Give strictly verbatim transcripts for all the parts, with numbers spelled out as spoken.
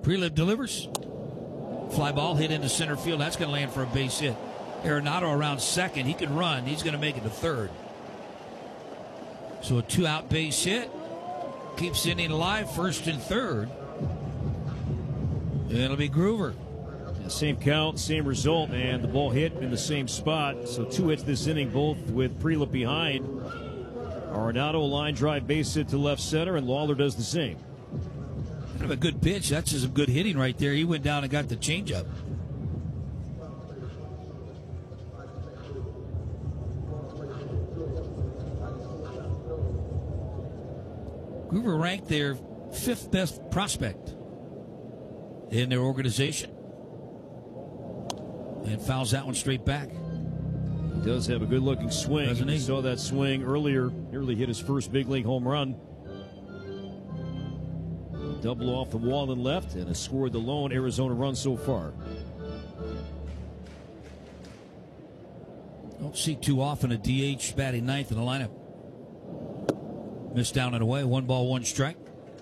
Prelip delivers. Fly ball hit into center field. That's going to land for a base hit. Arenado around second. He can run. He's going to make it to third. So a two-out base hit. Keeps the inning alive, first and third. It'll be Groover. Yeah, same count, same result, and the ball hit in the same spot. So two hits this inning, both with Prelip behind. Arenado line drive base hit to left center, and Lawler does the same. Kind of a good pitch. That's just some good hitting right there. He went down and got the changeup. Groover ranked their fifth best prospect in their organization. And fouls that one straight back. He does have a good-looking swing. Doesn't he? We saw that swing earlier. Nearly hit his first big league home run. Double off the wall and left, and has scored the lone Arizona run so far. Don't see too often a D H batting ninth in the lineup. Missed down and away. One ball, one strike.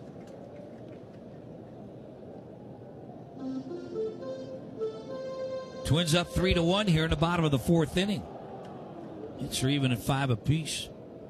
Twins up three to one here in the bottom of the fourth inning. It's even at five apiece.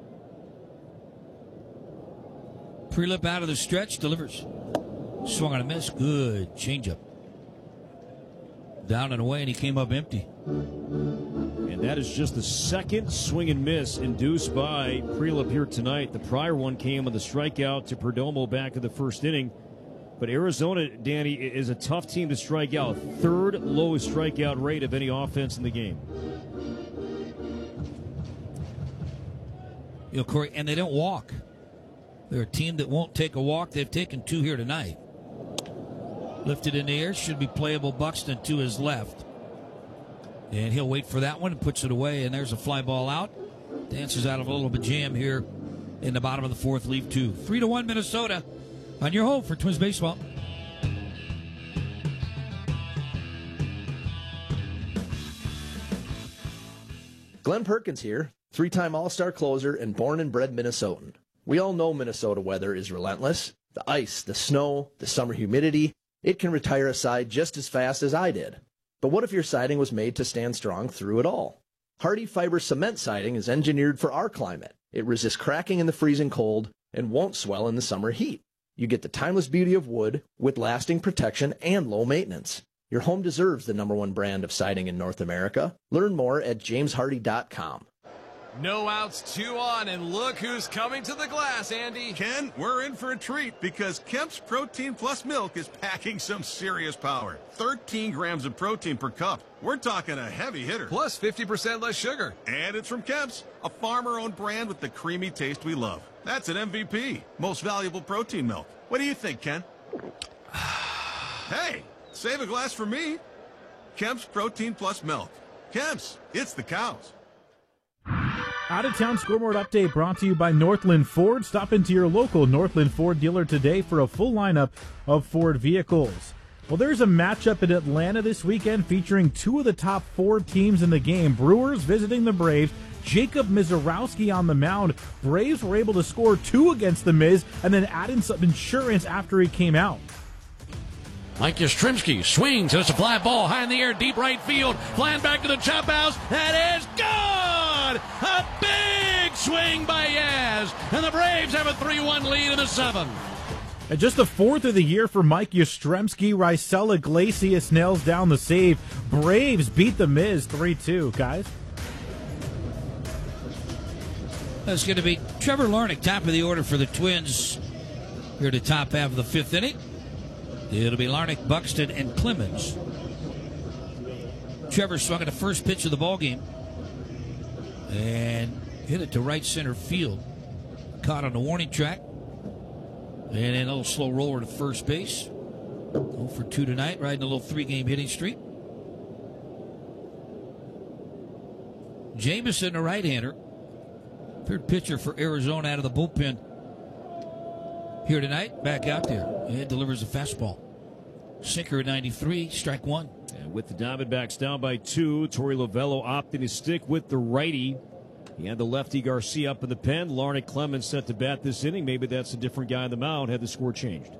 Prelip out of the stretch, delivers. Swung on a miss. Good changeup. Down and away, and he came up empty. And that is just the second swing and miss induced by Prelip here tonight. The prior one came on the strikeout to Perdomo back in the first inning. But Arizona, Danny, is a tough team to strike out. Third lowest strikeout rate of any offense in the game. You know, Corey, and they don't walk. They're a team that won't take a walk. They've taken two here tonight. Lifted in the air, should be playable. Buxton to his left. And he'll wait for that one and puts it away. And there's a fly ball out. Dances out of a little bit jam here in the bottom of the fourth, leave two. Three to one Minnesota on your home for Twins baseball. Glenn Perkins here, three-time All-Star closer and born and bred Minnesotan. We all know Minnesota weather is relentless. The ice, the snow, the summer humidity, it can retire a side just as fast as I did. But what if your siding was made to stand strong through it all? Hardy Fiber cement siding is engineered for our climate. It resists cracking in the freezing cold and won't swell in the summer heat. You get the timeless beauty of wood with lasting protection and low maintenance. Your home deserves the number one brand of siding in North America. Learn more at james hardy dot com. No outs, two on, and look who's coming to the glass, Andy. Ken, we're in for a treat because Kemp's Protein Plus milk is packing some serious power. thirteen grams of protein per cup. We're talking a heavy hitter. Plus fifty percent less sugar. And it's from Kemp's, a farmer-owned brand with the creamy taste we love. That's an M V P, most valuable protein milk. What do you think, Ken? Hey, save a glass for me. Kemp's Protein Plus milk. Kemp's, it's the cows. Out-of-town scoreboard update brought to you by Northland Ford. Stop into your local Northland Ford dealer today for a full lineup of Ford vehicles. Well, there's a matchup in Atlanta this weekend featuring two of the top four teams in the game. Brewers visiting the Braves. Jacob Mizorowski on the mound. Braves were able to score two against the Miz and then add in some insurance after he came out. Mike Yastrzemski swings. It's a fly ball high in the air, deep right field. Flying back to the chop house. That is gone! A big swing by Yaz. And the Braves have a three one lead in the seventh. And just the fourth of the year for Mike Yastrzemski. Raisel Iglesias nails down the save. Braves beat the Miz three two, guys. That's going to be Trevor Larnach, top of the order for the Twins here at the top half of the fifth inning. It'll be Larnach, Buxton, and Clemens. Trevor swung at the first pitch of the ballgame and hit it to right center field. Caught on the warning track. And then a little slow roller to first base. oh for two tonight, riding a little three-game hitting streak. Jameson, a right-hander. Third pitcher for Arizona out of the bullpen here tonight. Back out there. And delivers a fastball. Sinker at ninety-three, strike one. And with the Diamondbacks down by two, Torey Lovello opting to stick with the righty. He had the lefty Garcia up in the pen. Larnach Clemens set to bat this inning. Maybe that's a different guy on the mound had the score changed.